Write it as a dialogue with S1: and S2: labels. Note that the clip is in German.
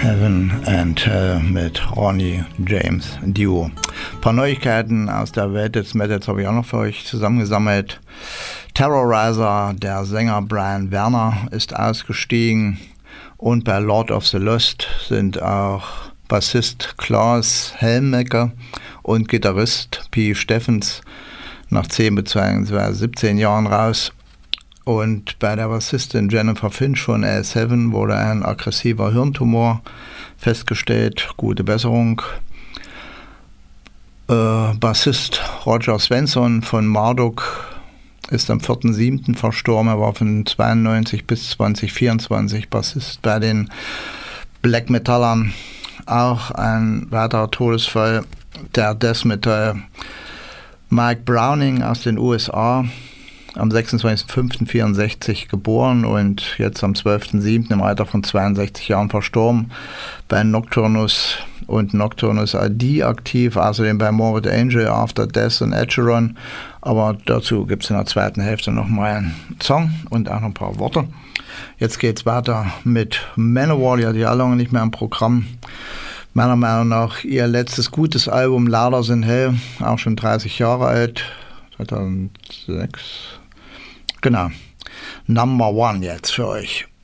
S1: Heaven and Hell mit Ronnie James Dio. Ein paar Neuigkeiten aus der Welt des Metals habe ich auch noch für euch zusammengesammelt. Terrorizer, der Sänger Brian Werner, ist ausgestiegen und bei Lord of the Lost sind auch Bassist Klaus Helmecke und Gitarrist Pi Steffens nach 10 bzw. 17 Jahren raus. Und bei der Bassistin Jennifer Finch von A7 wurde ein aggressiver Hirntumor festgestellt. Gute Besserung. Bassist Roger Svensson von Marduk ist am 4.7. verstorben. Er war von 92 bis 2024 Bassist bei den Black Metallern. Auch ein weiterer Todesfall, der Death Metal Mike Browning aus den USA. Am 26.05.64 geboren und jetzt am 12.07. im Alter von 62 Jahren verstorben. Bei Nocturnus und Nocturnus ID aktiv, außerdem bei Morbid Angel, After Death und Acheron. Aber dazu gibt es in der zweiten Hälfte nochmal einen Song und auch noch ein paar Worte. Jetzt geht es weiter mit Manowar, die hatte ja lange nicht mehr im Programm. Meiner Meinung nach ihr letztes gutes Album, Louder Than Hell, auch schon 30 Jahre alt, 2006. Genau. Number One jetzt für euch.